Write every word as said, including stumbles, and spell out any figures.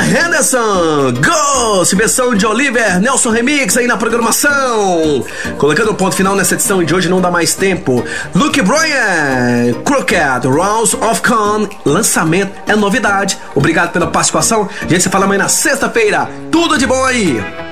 Henderson, Ghost, versão de Oliver Nelson Remix aí na programação. Colocando um ponto final nessa edição de hoje, não dá mais tempo. Luke Bryan, Crockett, Rounds of Con, lançamento, é novidade. Obrigado pela participação. A gente se fala amanhã na sexta-feira. Tudo de bom aí.